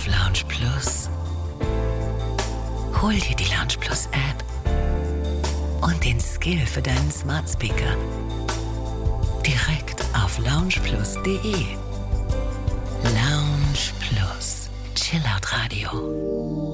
auf Lounge Plus. Hol dir die Lounge Plus App und den Skill für deinen Smart Speaker direkt auf loungeplus.de. Lounge Plus. Chillout Radio.